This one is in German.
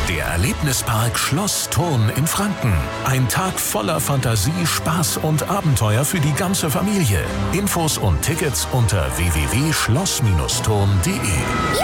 Der Erlebnispark Schloss Thurn in Franken. Ein Tag voller Fantasie, Spaß und Abenteuer für die ganze Familie. Infos und Tickets unter www.schloss-thurn.de.